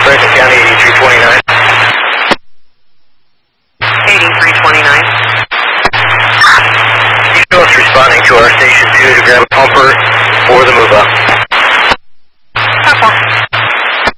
Franklin County 8329. 8329. East Coast responding to our station 2 to grab a pumper for the move up. Purple.